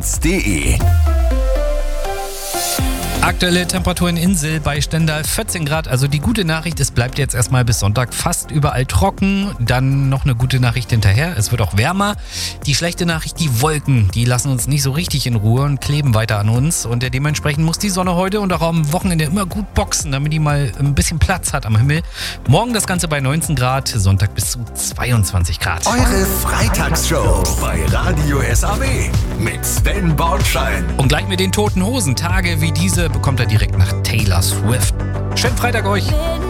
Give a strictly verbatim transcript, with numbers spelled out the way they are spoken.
punkt de. Aktuelle Temperaturen in Insel bei Stendal vierzehn Grad. Also die gute Nachricht, es bleibt jetzt erstmal bis Sonntag fast überall trocken. Dann noch eine gute Nachricht hinterher, es wird auch wärmer. Die schlechte Nachricht, die Wolken, die lassen uns nicht so richtig in Ruhe und kleben weiter an uns. Und dementsprechend muss die Sonne heute und auch am Wochenende immer gut boxen, damit die mal ein bisschen Platz hat am Himmel. Morgen das Ganze bei neunzehn Grad, Sonntag bis zu zweiundzwanzig Grad. Eure Freitagsshow bei Radio S A W mit Sven Bornschein. Und gleich mit den Toten Hosen, Tage wie diese bekommt er direkt nach Taylor Swift. Schönen Freitag euch!